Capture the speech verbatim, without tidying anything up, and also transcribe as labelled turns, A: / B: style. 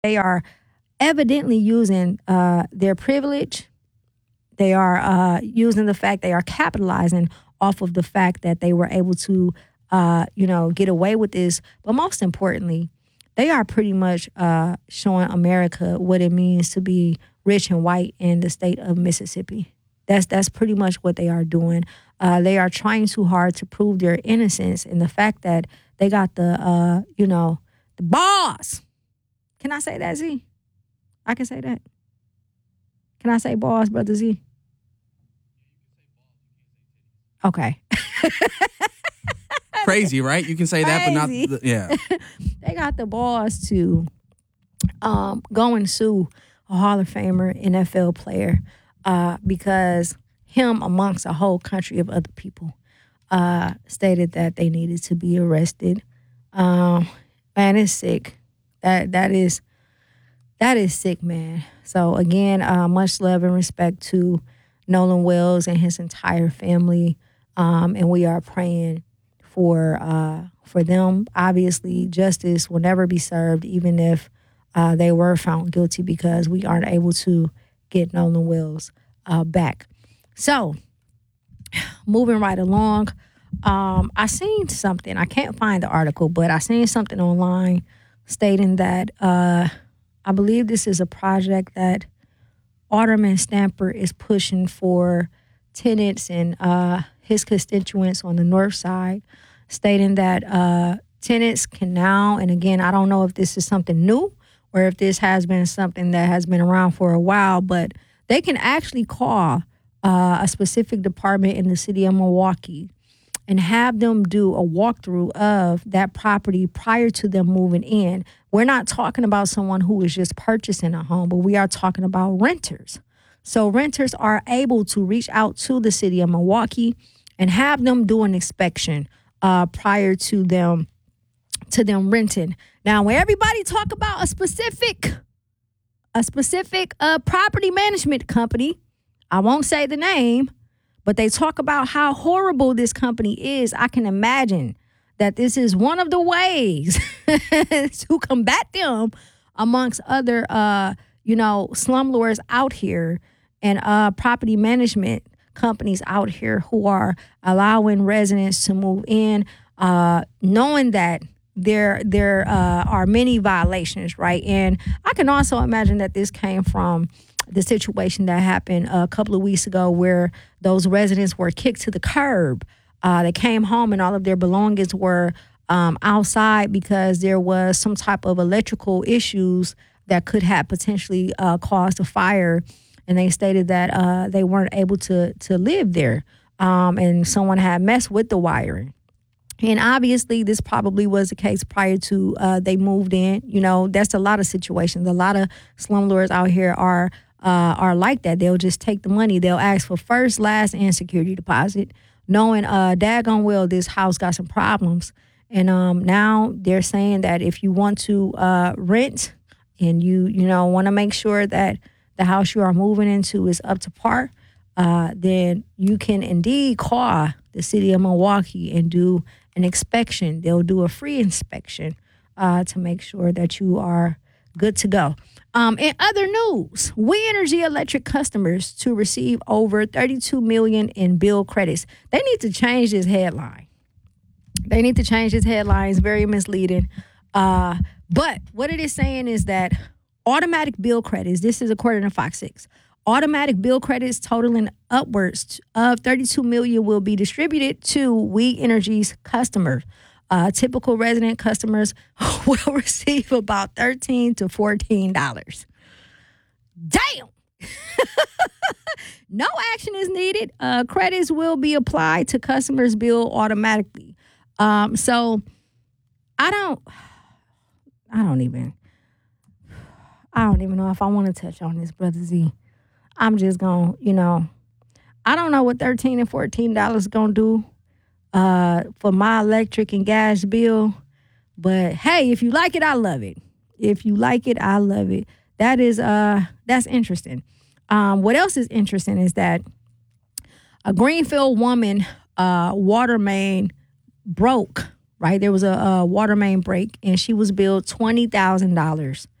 A: They are evidently using uh, their privilege. They are uh, using the fact they are capitalizing off of the fact that they were able to, uh, you know, get away with this. But most importantly, they are pretty much uh, showing America what it means to be rich and white in the state of Mississippi. That's that's pretty much what they are doing. Uh, they are trying too hard to prove their innocence, and the fact that they got the, uh, you know, the boss. Can I say that, Z? I can say that. Can I say boss, brother Z? Okay.
B: Crazy, right? You can say that, but not
A: Crazy.
B: the, yeah.
A: They got the balls to um, go and sue a Hall of Famer N F L player uh, because him, amongst a whole country of other people, uh, stated that they needed to be arrested. Um, man, it's sick. That that is that is sick, man. So again, uh, much love and respect to Nolan Wells and his entire family, um, and we are praying for uh, for them. Obviously, justice will never be served, even if uh, they were found guilty, because we aren't able to get Nolan Wells uh, back. So, moving right along, um, I seen something. I can't find the article, but I seen something online stating that uh, I believe this is a project that Alderman Stamper is pushing for tenants and uh, his constituents on the north side, stating that uh, tenants can now, and again, I don't know if this is something new or if this has been something that has been around for a while, but they can actually call uh, a specific department in the city of Milwaukee and have them do a walkthrough of that property prior to them moving in. We're not talking about someone who is just purchasing a home, but we are talking about renters. So renters are able to reach out to the city of Milwaukee and have them do an inspection uh, prior to them to them renting. Now, when everybody talk about a specific a specific uh, property management company, I won't say the name, but they talk about how horrible this company is. I can imagine that this is one of the ways to combat them amongst other, uh, you know, slumlords out here and uh, property management companies out here who are allowing residents to move in, uh, knowing that there there uh, are many violations, right? And I can also imagine that this came from the situation that happened a couple of weeks ago where those residents were kicked to the curb. Uh, they came home and all of their belongings were um, outside because there was some type of electrical issues that could have potentially uh, caused a fire. And they stated that uh, they weren't able to to live there. Um, and someone had messed with the wiring. And obviously, this probably was the case prior to uh, they moved in. You know, that's a lot of situations. A lot of slumlords out here are uh, are like that. They'll just take the money. They'll ask for first, last, and security deposit, knowing, uh, daggone well, this house got some problems. And um, now they're saying that if you want to uh, rent and you, you know, want to make sure that the house you are moving into is up to par, uh, then you can indeed call the city of Milwaukee and do an inspection. They'll do a free inspection uh, to make sure that you are good to go. Um, in other news, We Energy Electric customers to receive over thirty-two million dollars in bill credits. They need to change this headline. They need to change this headline. It's very misleading. Uh, but what it is saying is that automatic bill credits, this is according to Fox six, automatic bill credits totaling upwards of thirty-two million dollars will be distributed to We Energy's customers. Uh, typical resident customers will receive about thirteen to fourteen dollars. Damn! No action is needed. Uh, credits will be applied to customers' bill automatically. Um, so I don't, I don't even, I don't even know if I want to touch on this, Brother Z. I'm just going to, you know, I don't know what thirteen and fourteen dollars going to do uh, for my electric and gas bill. But hey, if you like it, I love it. If you like it, I love it. That is, uh, that's interesting. Um, what else is interesting is that a Greenfield woman uh, water main broke, right? There was a, a water main break, and she was billed twenty thousand dollars